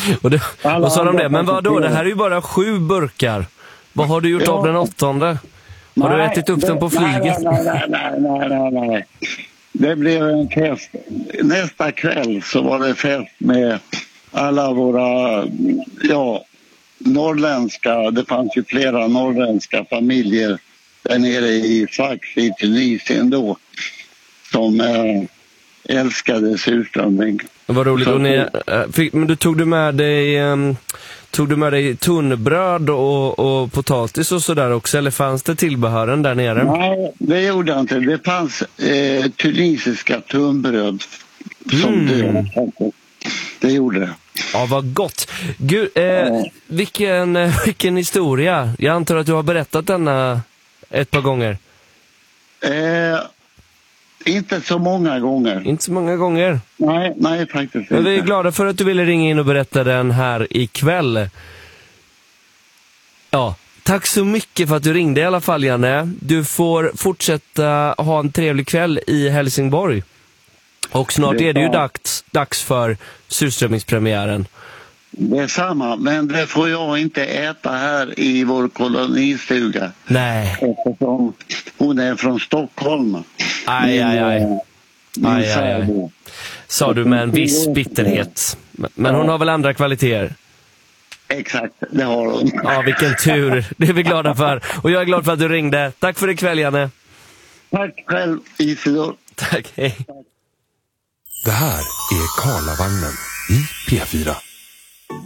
Och sa de det, men vadå, det här är ju bara 7 burkar. Vad har du gjort av den 8:e? Har du ätit upp den på flyget? Nej. Det blev en fest. Nästa kväll så var det fest med alla våra norrländska, det fanns ju flera norrländska familjer där nere i Sfax i Tunisien då som älskade surströmming. Vad roligt. Och men du tog du med dig tunnbröd och potatis och sådär också, eller fanns det tillbehören där nere? Nej, det gjorde jag inte. Det fanns tunisiska tunnbröd som det gjorde det. Ja, vad gott. Gud, vilken historia. Jag antar att du har berättat denna ett par gånger. Inte så många gånger. Inte så många gånger? Nej, faktiskt inte. Men vi är glada för att du ville ringa in och berätta den här ikväll. Ja, tack så mycket för att du ringde i alla fall, Janne. Du får fortsätta ha en trevlig kväll i Helsingborg. Och snart är det ju dags för surströmmingspremiären. Det är samma, men det får jag inte äta här i vår kolonistuga. Nej. Eftersom hon är från Stockholm. Aj. Sa du med en viss bitterhet. Men hon har väl andra kvaliteter? Exakt, det har hon. Ja, vilken tur. Det är vi glada för. Och jag är glad för att du ringde. Tack för ikväll, Janne. Tack själv, Isidor. Tack, hej. Det här är Karlavagnen i P4.